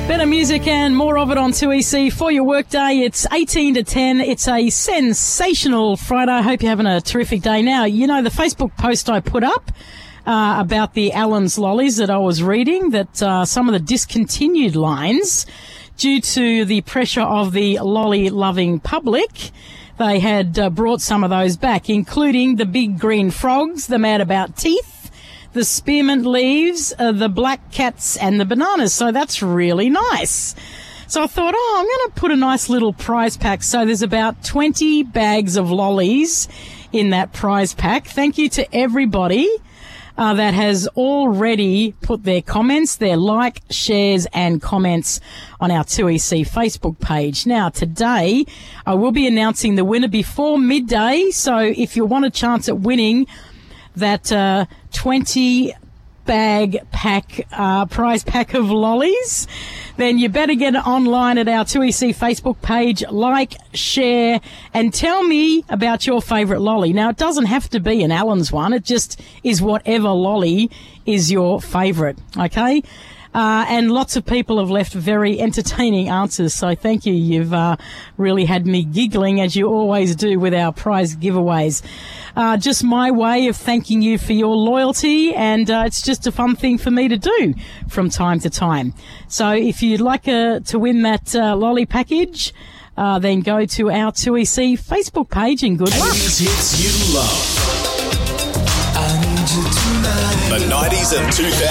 Better music and more of it on 2EC for your workday. It's 18 to 10. It's a sensational Friday. I hope you're having a terrific day. Now, you know, the Facebook post I put up about the Allen's lollies that I was reading, that some of the discontinued lines, due to the pressure of the lolly-loving public, they had brought some of those back, including the big green frogs, the Mad About Teeth, the spearmint leaves, the black cats and the bananas. So that's really nice. So I thought, I'm going to put a nice little prize pack. So there's about 20 bags of lollies in that prize pack. Thank you to everybody that has already put their comments, their like, shares and comments on our 2EC Facebook page. Now, today I will be announcing the winner before midday. So if you want a chance at winning that 20 bag pack, prize pack of lollies, then you better get online at our 2EC Facebook page, like, share, and tell me about your favourite lolly. Now, it doesn't have to be an Allen's one. It just is whatever lolly is your favourite, okay? And lots of people have left very entertaining answers, so thank you. You've really had me giggling, as you always do with our prize giveaways. Just my way of thanking you for your loyalty, and it's just a fun thing for me to do from time to time. So if you'd like to win that lolly package, then go to our 2EC Facebook page, and good luck. 80s hits you love. The 90s and 2000s.